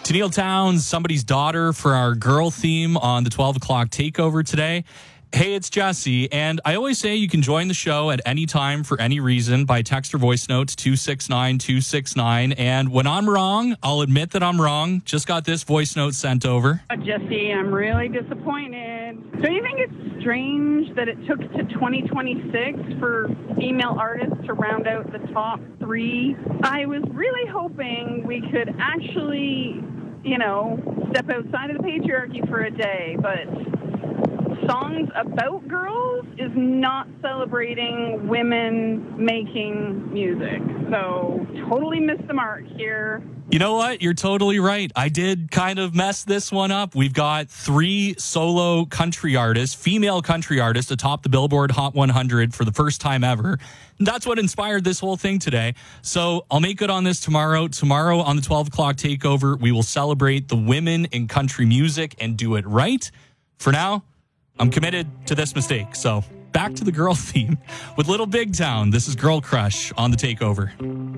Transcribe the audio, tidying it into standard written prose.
Tennille Towns, Somebody's Daughter for our girl theme on the 12 o'clock takeover today. Hey, it's Jesse, and I always say you can join the show at any time for any reason by text or voice notes 269-269. And when I'm wrong, I'll admit that I'm wrong. Just got this voice note sent over. Jesse, I'm really disappointed. Don't you think it's strange that it took to 2026 for female artists to round out the top 3? I was really hoping we could actually, step outside of the patriarchy for a day, but songs about girls is not celebrating women making music. So totally missed the mark here. You know what? You're totally right. I did kind of mess this one up. We've got 3 solo country artists, female country artists, atop the Billboard Hot 100 for the first time ever. That's what inspired this whole thing today. So I'll make good on this tomorrow. Tomorrow on the 12 o'clock takeover, we will celebrate the women in country music and do it right. For now, I'm committed to this mistake. So back to the girl theme with Little Big Town. This is Girl Crush on the takeover.